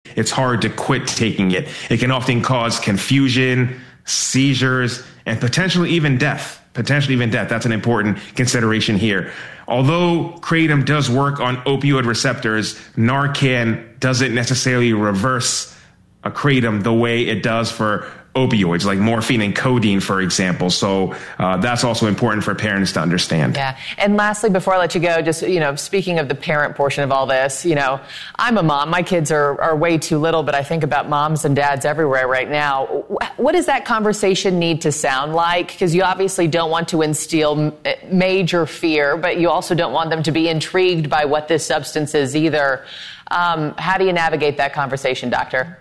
it's hard to quit taking it. It can often cause confusion, seizures, and potentially even death. That's an important consideration here. Although kratom does work on opioid receptors, Narcan doesn't necessarily reverse a kratom the way it does for opioids like morphine and codeine, for example. So that's also important for parents to understand. Yeah. And lastly, before I let you go, just, speaking of the parent portion of all this, I'm a mom. My kids are way too little, but I think about moms and dads everywhere right now. What does that conversation need to sound like? Because you obviously don't want to instill major fear, but you also don't want them to be intrigued by what this substance is either. How do you navigate that conversation, doctor?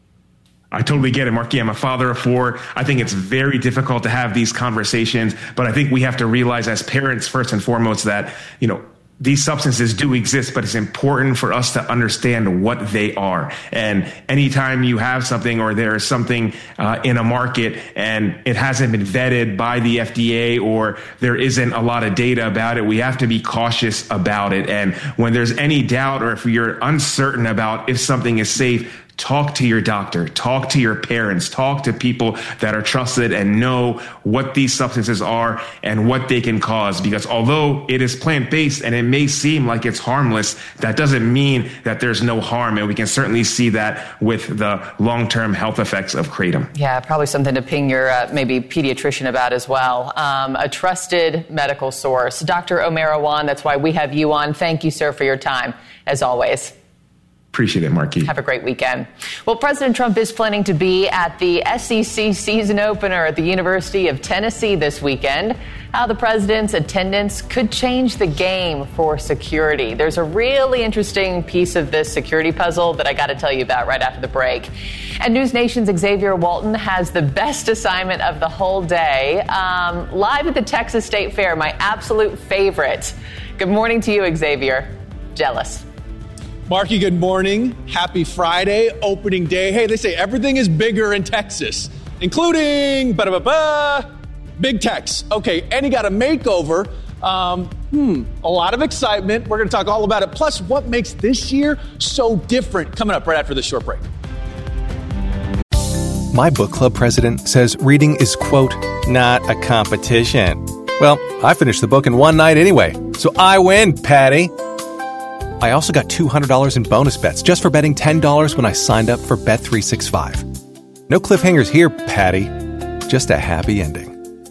I totally get it, Marky. I'm a father of 4. I think it's very difficult to have these conversations, but I think we have to realize as parents, first and foremost, that, these substances do exist, but it's important for us to understand what they are. And anytime you have something or there is something in a market and it hasn't been vetted by the FDA or there isn't a lot of data about it, we have to be cautious about it. And when there's any doubt or if you're uncertain about if something is safe, talk to your doctor, talk to your parents, talk to people that are trusted and know what these substances are and what they can cause. Because although it is plant-based and it may seem like it's harmless, that doesn't mean that there's no harm. And we can certainly see that with the long-term health effects of kratom. Yeah, probably something to ping your maybe pediatrician about as well. A trusted medical source. Dr. Omer Awan, that's why we have you on. Thank you, sir, for your time, as always. Appreciate it, Marky. Have a great weekend. Well, President Trump is planning to be at the SEC season opener at the University of Tennessee this weekend. How the president's attendance could change the game for security. There's a really interesting piece of this security puzzle that I got to tell you about right after the break. And News Nation's Xavier Walton has the best assignment of the whole day. Live at the Texas State Fair, my absolute favorite. Good morning to you, Xavier. Jealous. Marky, good morning. Happy Friday, opening day. Hey, they say everything is bigger in Texas, including Big Tex. Okay, and he got a makeover. A lot of excitement. We're going to talk all about it. Plus, what makes this year so different? Coming up right after this short break. My book club president says reading is, quote, not a competition. Well, I finished the book in one night anyway, so I win, Patty. I also got $200 in bonus bets just for betting $10 when I signed up for Bet365. No cliffhangers here, Patty. Just a happy ending.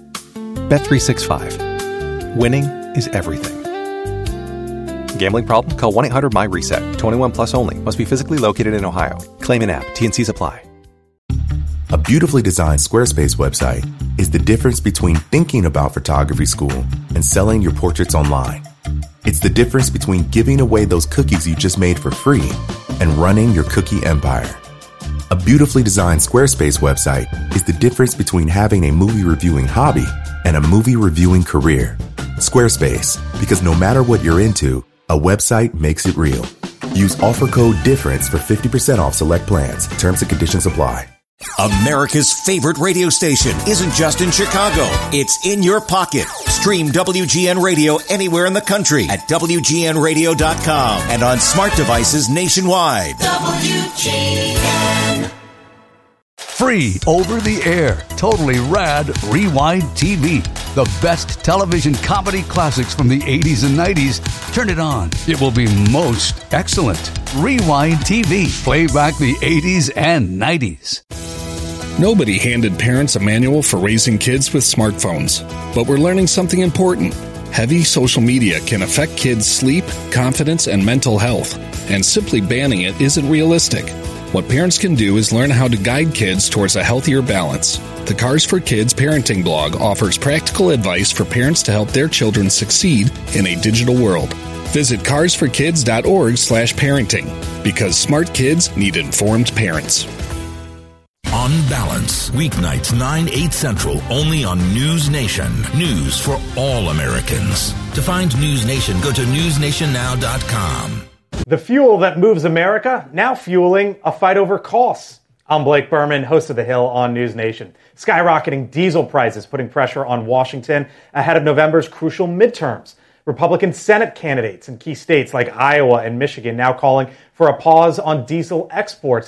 Bet365. Winning is everything. Gambling problem? Call 1-800-MY-RESET. 21 plus only. Must be physically located in Ohio. Claim in app. T&Cs apply. A beautifully designed Squarespace website is the difference between thinking about photography school and selling your portraits online. It's the difference between giving away those cookies you just made for free and running your cookie empire. A beautifully designed Squarespace website is the difference between having a movie reviewing hobby and a movie reviewing career. Squarespace, because no matter what you're into, a website makes it real. Use offer code DIFFERENCE for 50% off select plans. Terms and conditions apply. America's favorite radio station isn't just in Chicago. It's in your pocket. Stream WGN Radio anywhere in the country at WGNradio.com and on smart devices nationwide. WGN. Free over the air, totally rad Rewind TV. The best television comedy classics from the 80s and 90s. Turn it on. It will be most excellent. Rewind TV. Play back the 80s and 90s. Nobody handed parents a manual for raising kids with smartphones. But we're learning something important. Heavy social media can affect kids' sleep, confidence, and mental health. And simply banning it isn't realistic. What parents can do is learn how to guide kids towards a healthier balance. The Cars for Kids parenting blog offers practical advice for parents to help their children succeed in a digital world. Visit carsforkids.org/parenting, because smart kids need informed parents. On Balance, weeknights 9-8 Central, only on News Nation. News for all Americans. To find News Nation, go to newsnationnow.com. The fuel that moves America, now fueling a fight over costs. I'm Blake Berman, host of The Hill on News Nation. Skyrocketing diesel prices putting pressure on Washington ahead of November's crucial midterms. Republican Senate candidates in key states like Iowa and Michigan now calling for a pause on diesel exports